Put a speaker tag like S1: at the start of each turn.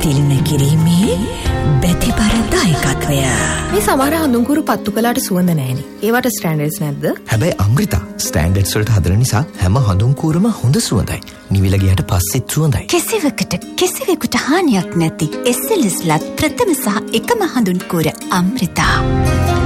S1: තිලින කිරීමේ බැතිබර දායකත්වය.
S2: මේ සමහර හඳුන්කුරු පත්තු කළාට සුවඳ නැහෙනි. ඒවට ස්ටෑන්ඩඩ්ස් නැද්ද?
S3: හැබැයි අමෘතා ස්ටෑන්ඩඩ්ස් වලට හදන නිසා හැම හඳුන්කුරම හොඳ සුවඳයි. නිවිල ගියට පස්සෙත් සුවඳයි.
S1: කෙසෙවෙකුට හානියක් නැති SLS ලත් ප්‍රථම සහ එකම හඳුන්කුර අමෘතා.